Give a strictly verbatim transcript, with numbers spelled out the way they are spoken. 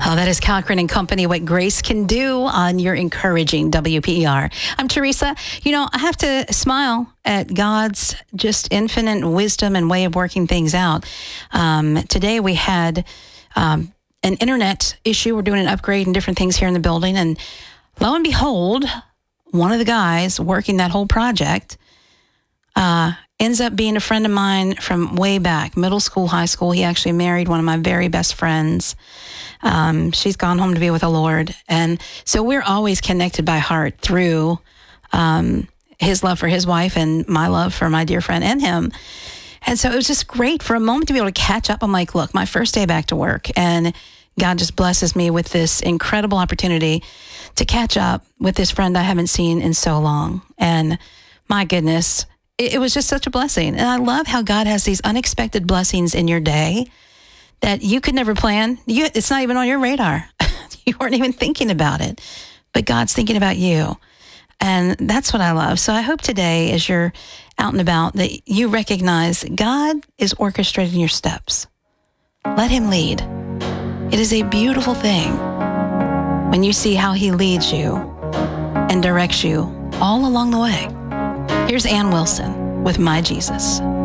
Oh, that is Cochran and Company, What Grace Can Do on your encouraging W P E R. I'm Teresa. You know, I have to smile at God's just infinite wisdom and way of working things out. Um, today we had um, an internet issue. We're doing an upgrade and different things here in the building. And lo and behold, one of the guys working that whole project uh, ends up being a friend of mine from way back, middle school, high school. He actually married one of my very best friends. Um, she's gone home to be with the Lord. And so we're always connected by heart through um, his love for his wife and my love for my dear friend and him. And so it was just great for a moment to be able to catch up. I'm like, look, my first day back to work, and God just blesses me with this incredible opportunity to catch up with this friend I haven't seen in so long. And my goodness, it, it was just such a blessing. And I love how God has these unexpected blessings in your day that you could never plan. You, it's not even on your radar. You weren't even thinking about it, but God's thinking about you. And that's what I love. So I hope today, as you're out and about, that you recognize God is orchestrating your steps. Let him lead. It is a beautiful thing when you see how he leads you and directs you all along the way. Here's Ann Wilson with My Jesus.